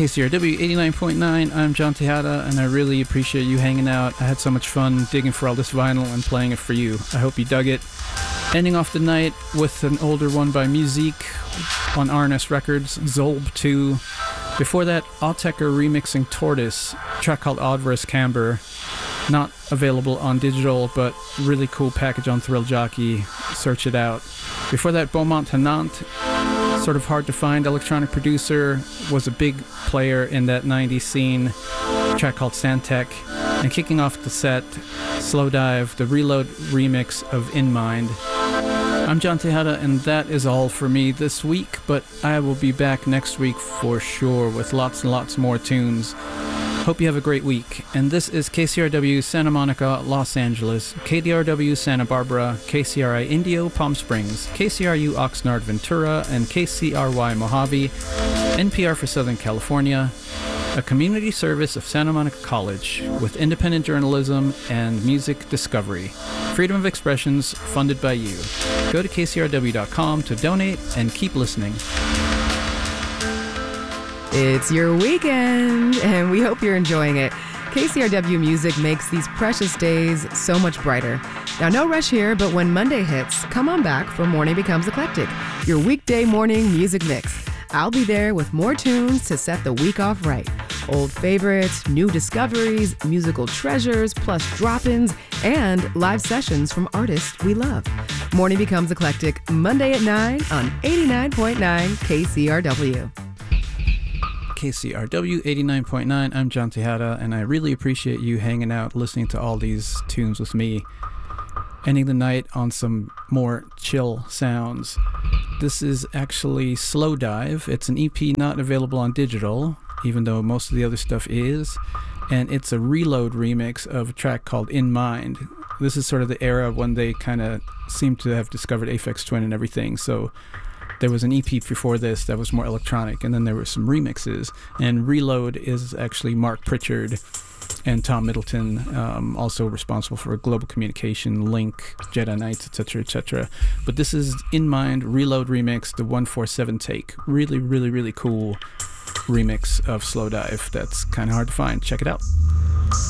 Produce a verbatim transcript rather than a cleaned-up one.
K C R W eighty-nine point nine, I'm John Tejada, and I really appreciate you hanging out. I had so much fun digging for all this vinyl and playing it for you. I hope you dug it. Ending off the night with an older one by Musique on R N S Records, Zolb two. Before that, Autechre remixing Tortoise, a track called Odverus Camber. Not available on digital, but really cool package on Thrill Jockey. Search it out. Before that, Beaumont Tenant, sort of hard to find electronic producer, was a big player in that nineties scene. A track called Santec. And kicking off the set, Slowdive, the Reload remix of In Mind. I'm John Tejada, and that is all for me this week, but I will be back next week for sure with lots and lots more tunes. Hope you have a great week. And this is K C R W Santa Monica, Los Angeles, K D R W Santa Barbara, K C R I Indio, Palm Springs, K C R U Oxnard, Ventura, and K C R Y Mojave, N P R for Southern California, a community service of Santa Monica College with independent journalism and music discovery. Freedom of expressions funded by you. Go to K C R W dot com to donate and keep listening. It's your weekend, and we hope you're enjoying it. K C R W Music makes these precious days so much brighter. Now, no rush here, but when Monday hits, come on back for Morning Becomes Eclectic, your weekday morning music mix. I'll be there with more tunes to set the week off right. Old favorites, new discoveries, musical treasures, plus drop-ins, and live sessions from artists we love. Morning Becomes Eclectic, Monday at nine on eighty-nine point nine K C R W. K C R W eighty-nine point nine, I'm John Tejada, and I really appreciate you hanging out, listening to all these tunes with me. Ending the night on some more chill sounds. This is actually Slowdive. It's an E P not available on digital, even though most of the other stuff is, and it's a Reload remix of a track called In Mind. This is sort of the era when they kind of seem to have discovered Aphex Twin and everything, so there was an E P before this that was more electronic, and then there were some remixes. And Reload is actually Mark Pritchard and Tom Middleton, um, also responsible for Global Communication, Link, Jedi Knights, et cetera, et cetera. But this is In Mind Reload remix, the one forty-seven take. Really, really, really cool remix of Slowdive that's kind of hard to find. Check it out.